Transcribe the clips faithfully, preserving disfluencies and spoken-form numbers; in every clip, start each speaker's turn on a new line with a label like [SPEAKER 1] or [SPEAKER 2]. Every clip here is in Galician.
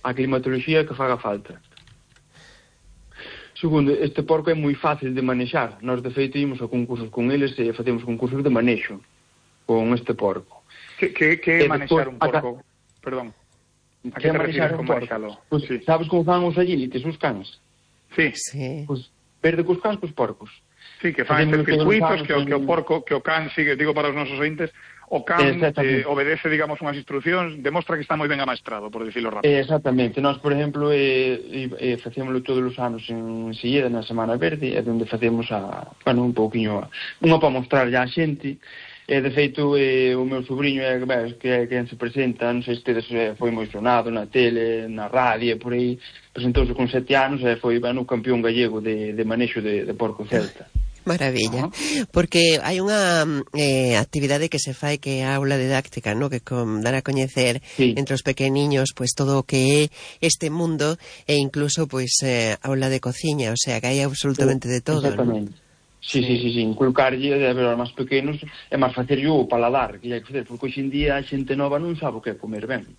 [SPEAKER 1] a climatoloxía que faga falta. Segundo, este porco é moi fácil de manexar. Nós, de feito, ímos a concursos con eles e facemos concursos de manexo con este porco.
[SPEAKER 2] Que, que, que é manexar un porco? A... Perdón. A que, que te refires con manexalo?
[SPEAKER 1] Pues, sí. Sabes como fan os agilites, os cans?
[SPEAKER 2] Sí.
[SPEAKER 3] Sí.
[SPEAKER 1] Pues, verde cos cans cos porcos.
[SPEAKER 2] Sí, que fan estes circuitos que, que o porco, que o can sigue, digo para os nosos ointes, o can eh, obedece, digamos, unhas instruccións, demostra que está moi ben amaestrado, por dicilo rápido.
[SPEAKER 1] Exactamente. Nós, por exemplo, eh, eh, facémoslo todos os anos en Silleda, na Semana Verde, é onde facemos a, bueno, un pouquiño, unha para mostrar ya a xente, e, de feito, eh, o meu sobrinho é, ves, que é quen se presenta, non sei se tedes, eh, foi moi sonado na tele, na radio, por aí, presentouse con sete anos e foi, bueno, campeón gallego de, de manexo de, de porco celta.
[SPEAKER 3] Maravilla, uh-huh. Porque hai unha eh, actividade que se fai que é a aula didáctica, ¿no? Que con, dar a coñecer sí. entre os pequeniños pues todo o que é este mundo e incluso pues eh, aula de cociña, o sea que hai absolutamente de todo,
[SPEAKER 1] exactamente,
[SPEAKER 3] ¿no?
[SPEAKER 1] Sí, sí, sí, sí, inculcarlle de ver aos máis pequenos é máis facer o paladar que hai que facer, porque hoxe en día a xente nova non sabe o que é comer ben.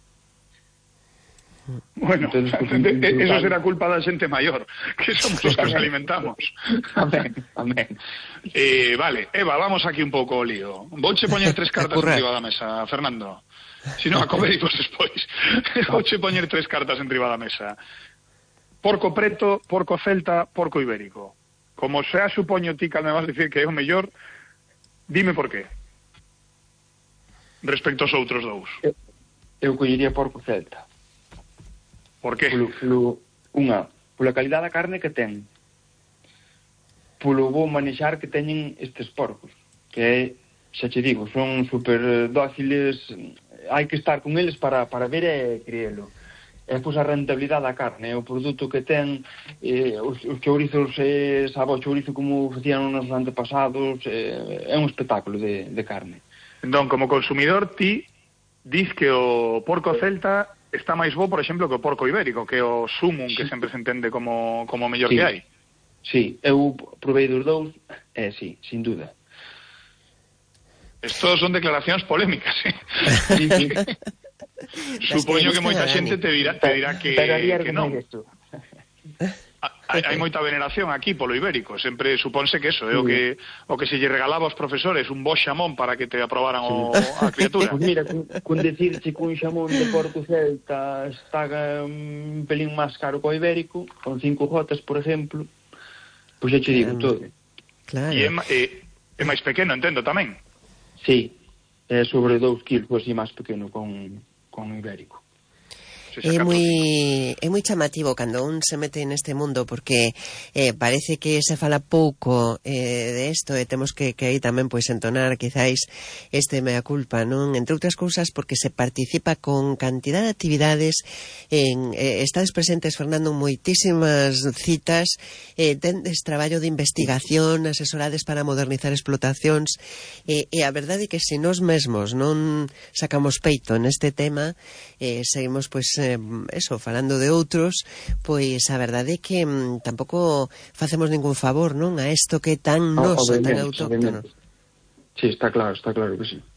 [SPEAKER 2] Bueno, entonces, eso será culpa da xente maior, que somos os que nos alimentamos.
[SPEAKER 1] Amén, amén.
[SPEAKER 2] Eh, vale, Eva, vamos aquí un pouco o lío. Vouche poñer tres cartas enriba da mesa, Fernando. Si non, a comericos despois. Vouche poñer tres cartas enriba da mesa. Porco preto, porco celta, porco ibérico. Como xa supoño ti que me vas dicir que é o mellor, dime por qué. Respecto aos outros dous.
[SPEAKER 1] Eu, eu collería porco celta.
[SPEAKER 2] Por qué?
[SPEAKER 1] Polo, polo, unha, pola calidad da carne que ten, polo bo manexar que teñen estes porcos, que é, xa che digo, son super dóciles, hai que estar con eles para, para ver e creelo. E pois a rentabilidade da carne, o produto que ten, eh, os, os chourizos, eh, sabe o chourizo como facían nos antepasados, eh, é un espectáculo de, de carne.
[SPEAKER 2] Entón, como consumidor, ti dis que o porco celta está máis bo, por exemplo, que o porco ibérico, que é o sumum que sí. sempre se entende como como o mellor
[SPEAKER 1] sí.
[SPEAKER 2] que hai.
[SPEAKER 1] Sí, eu provei dos dous, eh, sí, sin duda.
[SPEAKER 2] Estos son declaracións polémicas, ¿eh? Sí, sí. Supoño que moita xente te dirá, te dirá que, que non. Hai, hai moita veneración aquí polo ibérico, sempre supónse que eso é o que o que se lle regalaba aos profesores, un bo xamón para que te aprobaran o, a criatura.
[SPEAKER 1] Pues mira, con, con decirche que un xamón de porco celta está un pelín máis caro co ibérico, con cinco gotas, por exemplo, pois pues xa che digo todo.
[SPEAKER 2] Claro. E é, é, é máis pequeno, entendo, tamén?
[SPEAKER 1] Sí, é sobre dous kilos, así máis pequeno con, con ibérico.
[SPEAKER 3] É moi, é moi chamativo cando un se mete neste mundo porque eh, parece que se fala pouco eh, de isto e temos que, que aí tamén pois entonar quizáis este mea culpa, non? Entre outras cousas porque se participa con cantidad de actividades en, eh, estades presentes, Fernando, en moitísimas citas, eh, tendes traballo de investigación, asesorades para modernizar explotacións eh, e a verdade é que se nós mesmos non sacamos peito neste tema eh, seguimos pois eh, eso, falando de outros, pois a verdade é que mm, tampouco facemos ningún favor, non? A isto que é tan noso, tan autóctono.
[SPEAKER 1] Sí, está claro, está claro que sí.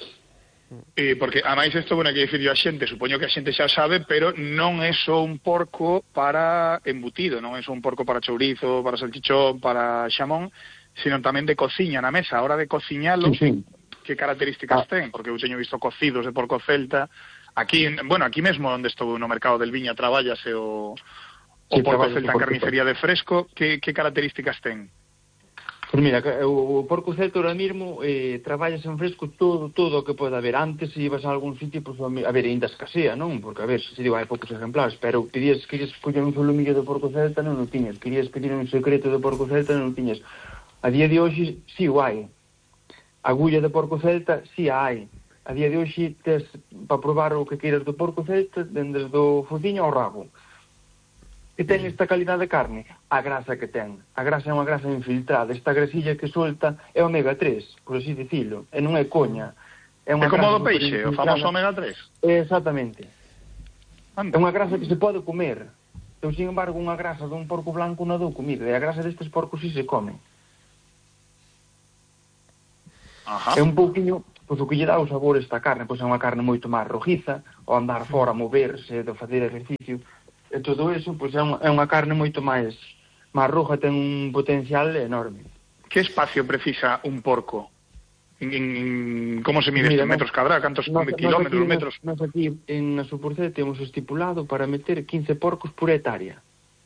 [SPEAKER 2] Eh, porque, a máis isto, bueno, que dicir yo a xente, supoño que a xente xa sabe, pero non é só un porco para embutido, non é só un porco para chourizo, para salchichón, para xamón, sino tamén de cociña na mesa. A hora de cociñalo, sí, sí. Que características ah. ten? Porque eu teño visto cocidos de porco celta. Aquí, bueno, aquí mesmo onde estou no mercado del Viña traballase o, o sí, porco celta en carnicería de fresco. Que, que características ten?
[SPEAKER 1] Pois mira, o porco celta ahora mesmo eh, traballas en fresco todo todo o que pode haber. Antes, se ibas a algún sitio, pues, a ver, ainda escasea, non? Porque, a ver, se digo, hai poucos ejemplares, pero querías, querías coller un solomillo de porco celta, non o tiñas. Querías pedir un secreto de porco celta, non o tiñas. A día de hoxe, si o hai. Agulla de porco celta, si a hai. A día de hoxe tes para probar o que queiras do porco celta, dende do fociño ao rabo. Que ten esta calidad de carne? A grasa que ten. A grasa é unha grasa infiltrada. Esta grasilla que solta é omega tres, por así dicilo. E non é coña.
[SPEAKER 2] É, unha é como do peixe, o famoso omega tres.
[SPEAKER 1] Exactamente. Anda. É unha grasa que se pode comer. Eu, sin embargo, unha grasa dun porco blanco non dou comida. E a grasa destes porcos si se come.
[SPEAKER 2] Ajá.
[SPEAKER 1] É un pouquiño... pois o que lle dá o sabor esta carne, pois é unha carne moito máis rojiza, ao andar fora, moverse, de facer exercicio, e todo eso, pois é unha, é unha carne moito máis máis roja, ten un potencial enorme.
[SPEAKER 2] Que espacio precisa un porco? En, en, en, como se mide isto? Metros cadrados? Cantos no, kilómetros,
[SPEAKER 1] no,
[SPEAKER 2] metros?
[SPEAKER 1] Nós aquí en a Suporcel temos estipulado para meter quince porcos por hectárea.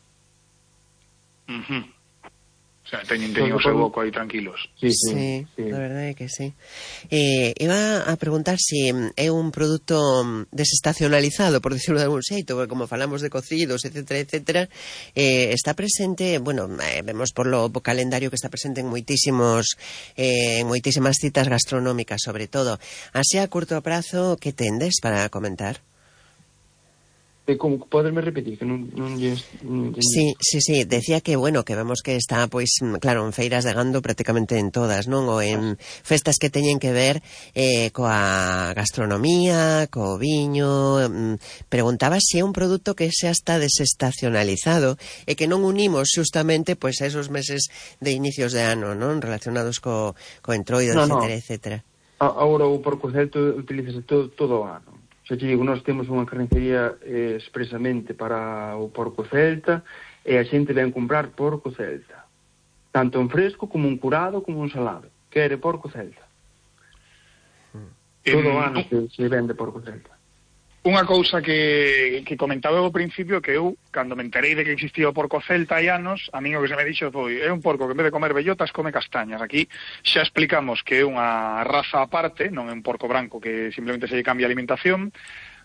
[SPEAKER 2] Uh -huh. O sea, teñen, teñen o seu boco aí tranquilos.
[SPEAKER 3] Sí, sí, sí, sí, a verdade é que sí. Eh, iba a preguntar se si é un produto desestacionalizado, por decirlo de algún xeito, porque como falamos de cocidos, etcétera, etcétera, eh, está presente, bueno, eh, vemos por lo calendario que está presente en moitísimos eh, en moitísimas citas gastronómicas, sobre todo. Así a curto prazo, que tendes para comentar?
[SPEAKER 1] Eh, como poderme repetir que non, non lles, non lles...
[SPEAKER 3] Sí, sí, sí, decía que bueno, que vemos que está pois claro, en feiras de gando prácticamente en todas, non? Ou en festas que teñen que ver eh, coa gastronomía, co viño. Preguntaba se é un produto que xa está desestacionalizado e que non unimos justamente pois a esos meses de inicios de ano, non? Relacionados co, co entroido, no, etcétera, no. etcétera.
[SPEAKER 1] Agora o porco celto utilízase todo, todo o ano. Xa te digo, nós temos unha carnicería eh, expresamente para o porco celta e a xente ven comprar porco celta. Tanto en fresco, como un curado, como un salado. Quere porco celta. Mm. Todo o ano se, se vende porco celta.
[SPEAKER 2] Unha cousa que, que comentaba ao principio, que eu, cando me enterei de que existía o porco celta hai anos, a mí o que se me dixo foi, é un porco que en vez de comer bellotas come castañas. Aquí xa explicamos que é unha raza aparte, non é un porco branco que simplemente se lle cambia a alimentación,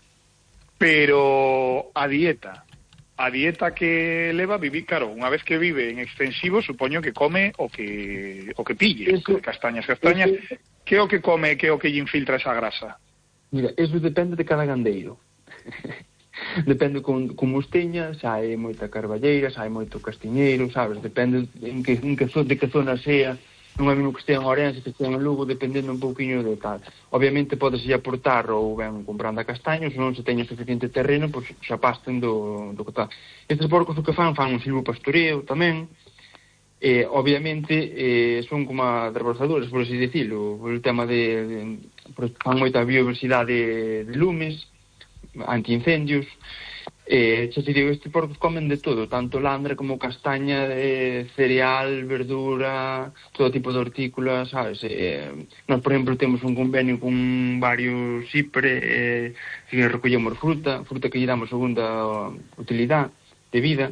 [SPEAKER 2] pero a dieta, a dieta que leva vivir, claro, unha vez que vive en extensivo, supoño que come o que o que pille, eso, castañas, castañas, eso, que é o que come, que é o que lle infiltra esa grasa?
[SPEAKER 1] Mira, eso depende de cada gandeiro. Depende con, como os teña, xa hai moita carballeira, xa hai moito castiñeiro, sabes? Depende en que, en que, de que zona sea. Non é mesmo que estea en Ourense, que estea en Lugo, dependendo un pouquiño de tal. Obviamente podese aportar ou ben comprando a castaños, non se teña suficiente terreno, pois xa pasten do, do que tal. Estes porcos o que fan, fan un silvopastoreo tamén. Eh, obviamente eh, son como derrosadores, por así decirlo, por el tema de, de por, fan moita biodiversidade de, de lumes, antiincendios. Eh, xa te digo, estes porcos comen de todo, tanto landra como castaña, eh, cereal, verdura, todo tipo de hortícolas, sabes? Eh, nós, por exemplo, temos un convenio con varios cipre, eh, que recollemos fruta, fruta que lle damos segunda utilidade de vida.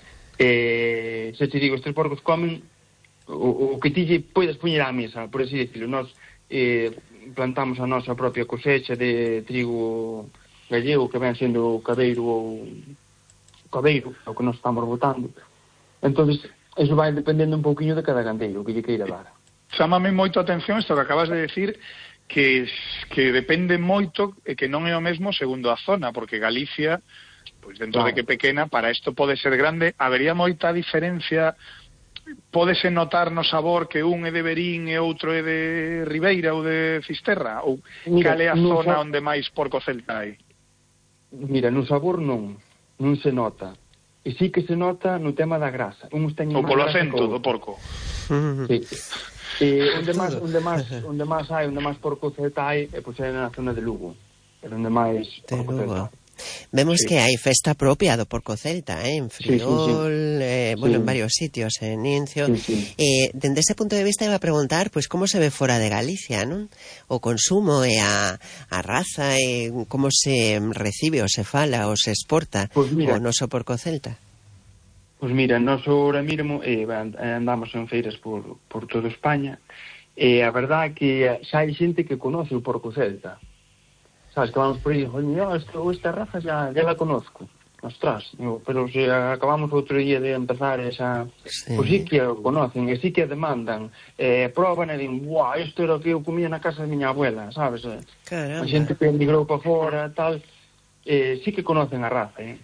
[SPEAKER 1] Eh, xa te digo, estes porcos comen o, o que ti lle podes poñer á mesa, por así decirlo. Nós eh, plantamos a nosa propia cosecha de trigo gallego, que ven sendo o cabeiro ou cabeiro, o que nos estamos botando. Entonces, eso vai dependendo un pouquiño de cada gandeiro que lle queira dar.
[SPEAKER 2] Chámame moito a atención isto que acabas de decir, que, que depende moito e que non é o mesmo segundo a zona, porque Galicia, pois dentro claro. de que pequena, para isto pode ser grande, habería moita diferencia, pódese notar no sabor que un é de Verín e outro é de Ribeira ou de Fisterra, ou
[SPEAKER 1] Mira,
[SPEAKER 2] cal é a
[SPEAKER 1] no
[SPEAKER 2] zona
[SPEAKER 1] sa...
[SPEAKER 2] onde máis porco celta hai?
[SPEAKER 1] Mira, no sabor non, non se nota. E sí que se nota no tema da grasa. Uns teñen
[SPEAKER 2] ou polo acento do porco.
[SPEAKER 1] Sí. E onde máis onde máis onde máis hai, onde máis porco celta hai, é pois é na zona de Lugo. É onde máis porco celta.
[SPEAKER 3] Vemos
[SPEAKER 1] sí.
[SPEAKER 3] que hai festa propia do porco celta, eh? En Friol, sí, sí, sí. Eh, bueno, sí. en varios sitios, en Incio. Sí, sí. Eh, dende ese punto de vista iba a preguntar, pois, pues, como se ve fora de Galicia, non? O consumo e a, a raza, e como se recibe ou se fala ou se exporta pues mira, o noso porco celta.
[SPEAKER 1] Pois pues mira, nós ahora mesmo eh, andamos en feiras por, por toda España, e a verdade é que xa hai xente que conoce o porco celta. Sabes, que vamos por aí, oye, esta, esta raza ya, ya la conozco. Ostras, digo, pero se acabamos outro día de empezar esa... Sí. Pois sí que o conocen, e sí que demandan. Eh, proban e din, guau, isto era o que eu comía na casa de miña abuela, sabes?
[SPEAKER 3] Caramba.
[SPEAKER 1] A xente que emigrou para fora, tal, eh, sí que conocen a raza, eh?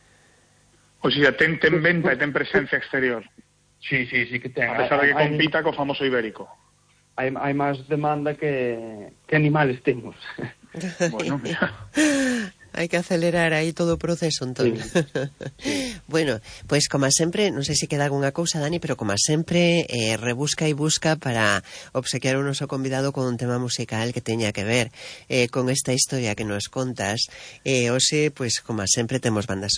[SPEAKER 2] O sea, ten, ten venta e ten presencia exterior.
[SPEAKER 1] Sí, sí, sí que ten.
[SPEAKER 2] A pesar de que compita co famoso ibérico.
[SPEAKER 1] Hai, hai máis demanda que, que animales temos.
[SPEAKER 2] Bueno, mira.
[SPEAKER 3] Hai que acelerar aí todo o proceso, entón. Sí. Sí. Bueno, pois pues, como sempre, non sei se queda algunha cousa, Dani, pero como sempre, eh, rebusca e busca para obsequiar o noso convidado con un tema musical que teña que ver eh, con esta historia que nos contas. Eh, hoxe, pois, pues, como sempre, temos bandas